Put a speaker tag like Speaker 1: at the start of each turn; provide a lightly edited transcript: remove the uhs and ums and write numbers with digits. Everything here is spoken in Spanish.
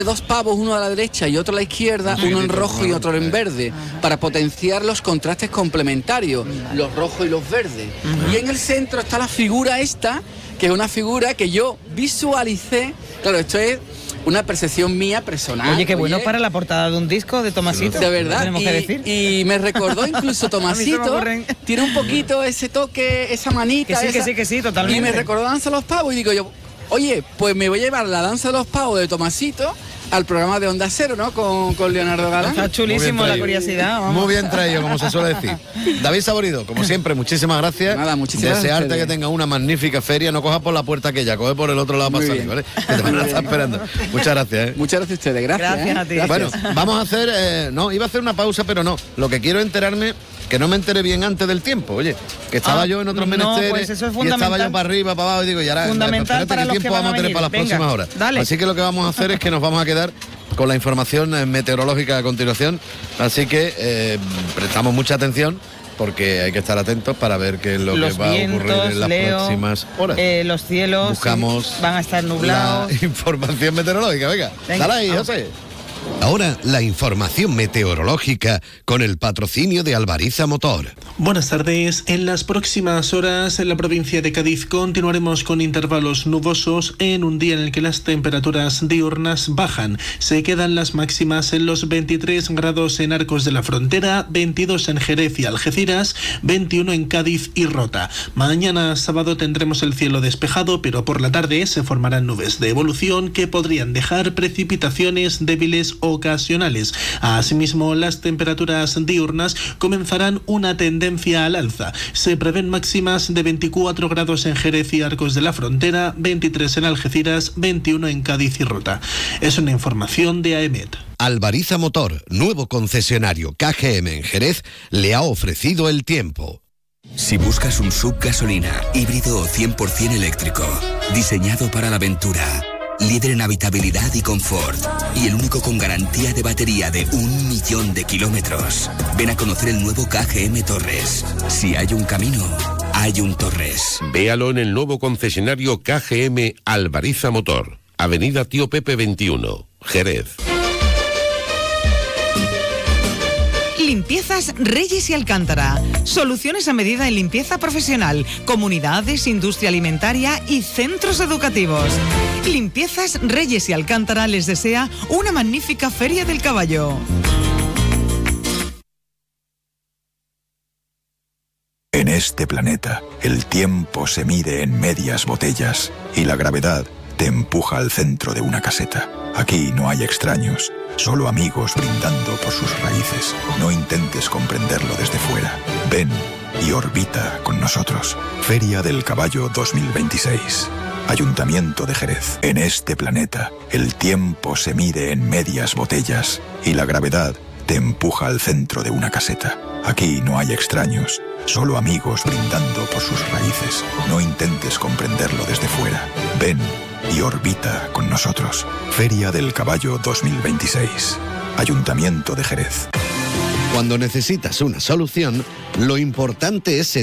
Speaker 1: dos pavos, uno a la derecha y otro a la izquierda, uno en rojo y otro en verde, para potenciar los contrastes complementarios, los rojos y los verdes. Y en el centro está la figura esta, que es una figura que yo visualicé. Claro, esto es una percepción mía personal.
Speaker 2: Oye, qué bueno para la portada de un disco de Tomasito.
Speaker 1: De verdad.
Speaker 2: Tenemos que decir.
Speaker 1: Y me recordó incluso Tomasito. Tiene un poquito ese toque, esa manita.
Speaker 2: Que sí, totalmente.
Speaker 1: Y me recordó Danza de los Pavos y digo yo, oye, pues me voy a llevar la Danza de los Pavos de Tomasito al programa de Onda Cero, ¿no? Con Leonardo Galán.
Speaker 2: Está chulísimo la curiosidad.
Speaker 3: Vamos. Muy bien traído, como se suele decir. David Saborido, como siempre, muchísimas gracias.
Speaker 1: Nada, muchísimas
Speaker 3: Desearte
Speaker 1: gracias.
Speaker 3: que tenga una magnífica feria. No cojas por la puerta aquella, coge por el otro lado para salir, ¿vale? Que te van a estar esperando. Muchas gracias.
Speaker 1: Muchas gracias a ustedes, gracias.
Speaker 2: Gracias a ti.
Speaker 3: Bueno, vamos a hacer, no, iba a hacer una pausa, pero no. Lo que quiero enterarme, que no me enteré bien antes del tiempo, oye, que estaba yo en otros menesteres,
Speaker 2: pues eso es
Speaker 3: y estaba
Speaker 2: fundamental.
Speaker 3: yo para arriba, para abajo, y digo, y ahora,
Speaker 2: Fundamental para
Speaker 3: qué
Speaker 2: los que
Speaker 3: tiempo
Speaker 2: van a
Speaker 3: vamos a tener
Speaker 2: venir.
Speaker 3: para las
Speaker 2: Venga,
Speaker 3: próximas horas.
Speaker 2: dale.
Speaker 3: Así que lo que vamos a hacer es que nos vamos a quedar con la información meteorológica a continuación, así que prestamos mucha atención, porque hay que estar atentos para ver qué es lo
Speaker 2: Los
Speaker 3: que va a ocurrir
Speaker 2: vientos,
Speaker 3: en las próximas horas.
Speaker 2: Los cielos
Speaker 3: Buscamos
Speaker 2: van a estar nublados.
Speaker 3: la información meteorológica, venga. Dale ahí, José.
Speaker 4: Ahora la información meteorológica con el patrocinio de Albariza Motor.
Speaker 5: Buenas tardes. En las próximas horas en la provincia de Cádiz continuaremos con intervalos nubosos en un día en el que las temperaturas diurnas bajan. Se quedan las máximas en los 23 grados en Arcos de la Frontera, 22 en Jerez y Algeciras, 21 en Cádiz y Rota. Mañana sábado tendremos el cielo despejado, pero por la tarde se formarán nubes de evolución que podrían dejar precipitaciones débiles ocasionales. Asimismo, las temperaturas diurnas comenzarán una tendencia al alza. Se prevén máximas de 24 grados en Jerez y Arcos de la Frontera, 23 en Algeciras, 21 en Cádiz y Rota. Es una información de AEMET.
Speaker 4: Albariza Motor, nuevo concesionario KGM en Jerez, le ha ofrecido el tiempo.
Speaker 6: Si buscas un SUV gasolina, híbrido o 100% eléctrico, diseñado para la aventura, líder en habitabilidad y confort, y el único con garantía de batería de 1 millón de kilómetros. Ven a conocer el nuevo KGM Torres. Si hay un camino, hay un Torres.
Speaker 7: Véalo en el nuevo concesionario KGM Albariza Motor, Avenida Tío Pepe 21, Jerez.
Speaker 8: Limpiezas Reyes y Alcántara. Soluciones a medida en limpieza profesional, comunidades, industria alimentaria y centros educativos. Limpiezas Reyes y Alcántara les desea una magnífica Feria del Caballo.
Speaker 9: En este planeta, el tiempo se mide en medias botellas y la gravedad te empuja al centro de una caseta. Aquí no hay extraños, solo amigos brindando por sus raíces. No intentes comprenderlo desde fuera. Ven y orbita con nosotros. Feria del Caballo 2026. Ayuntamiento de Jerez. En este planeta, el tiempo se mide en medias botellas y la gravedad te empuja al centro de una caseta. Aquí no hay extraños, solo amigos brindando por sus raíces. No intentes comprenderlo desde fuera. Ven y orbita con nosotros. Feria del Caballo 2026. Ayuntamiento de Jerez.
Speaker 4: Cuando necesitas una solución, lo importante es